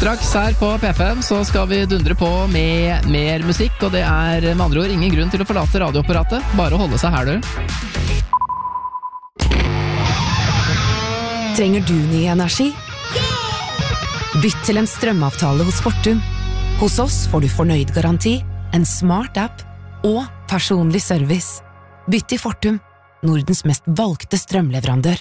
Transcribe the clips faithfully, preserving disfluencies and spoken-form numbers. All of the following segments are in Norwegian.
Straks her på P fem så skal vi dundre på med mer musikk, og det er med andre ord ingen grunn til å forlate radioapparatet, bare å holde seg her, du. Trenger du ny energi? Bytt til en strømavtale hos Fortum. Hos oss får du fornøyd garanti, en smart app og personlig service. Bytt til Fortum, Nordens mest valgte strømleverandør.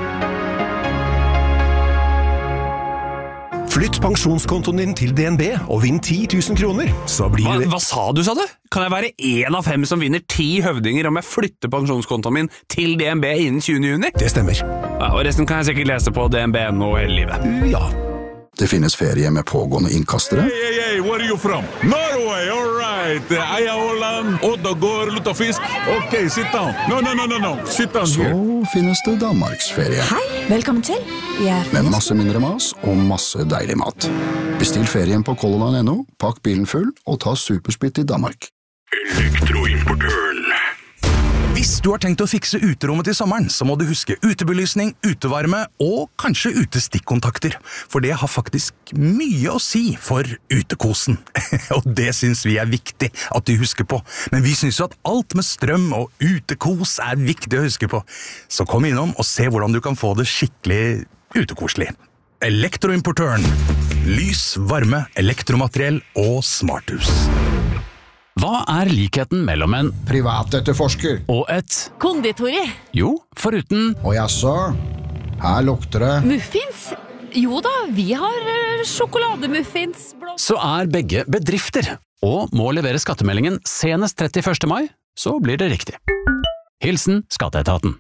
Flytt pensjonskontoen din til D N B og vinn ti tusen kroner, så blir hva, det... hva sa du, sa du? Kan jeg være en av fem som vinner ti høvdinger om jeg flytter pensjonskontoen min til D N B innen tjuende juni? Det stemmer. Ja, og resten kan jeg sikkert lese på D N B nå hele livet. Ja. Det finnes ferie med pågående innkastere. Hey, hey, hey, where are you from? Norway, all right. Eia Holland, Oddagård, Luttafisk. Ok, sit down. No, no, no, no, no. Sit down Så here. finnes det Danmarksferie. Hei, velkommen til. Jeg Med masse mindre mas og masse deilig mat. Bestill ferien på color line punktum no, pakk bilen full og ta supersplitt i Danmark. Elektroimportøren. Hvis du har tenkt å fikse uterommet til sommeren, så må du huske utebelysning, utevarme og kanskje utestikkontakter. For det har faktisk mye å si for utekosen. Og det synes vi er viktig at du husker på. Men vi synes jo at alt med strøm og utekos er viktig å huske på. Så kom innom og se hvordan du kan få det skikkelig utekoselig. Elektroimportøren. Lys, varme, elektromateriell og smarthus. Hva er likheten mellom en Privatetterforsker. og et konditori. Jo, foruten Og jaså, her lukter det. Muffins? Jo da, vi har uh, sjokolademuffins. Blå... så er begge bedrifter, og må levere skattemeldingen senest trettiførste mai, så blir det riktig. Hilsen Skatteetaten.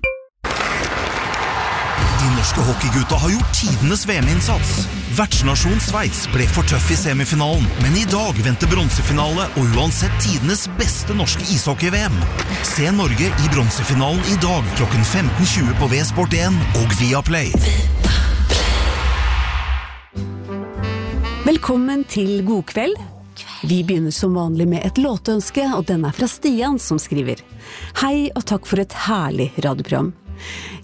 De norske hockeygutta har gjort tidenes V M-innsats. Vertsnasjon Sveits ble for tøff i semifinalen, men i dag venter bronsefinale og uansett tidenes beste norske ishockey-V M. Se Norge i bronsefinalen i dag klokken femten tjue på V Sport en og Viaplay. Velkommen til God kveld. Vi begynner som vanlig med et låtønske, og den er fra Stian som skriver: Hei og takk for et herlig radioprogram.